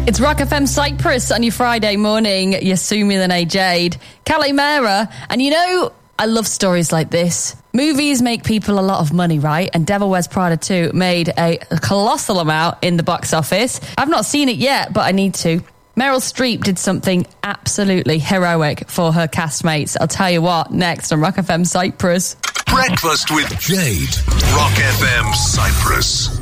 It's Rock FM Cyprus on your Friday morning. Yasumi Lene Jade, Calimera. And you know, I love stories like this. Movies make people a lot of money, right? And Devil Wears Prada 2 made a colossal amount in the box office. I've not seen it yet, but I need to. Meryl Streep did something absolutely heroic for her castmates. I'll tell you what, next on Rock FM Cyprus. Breakfast with Jade. Rock FM Cyprus.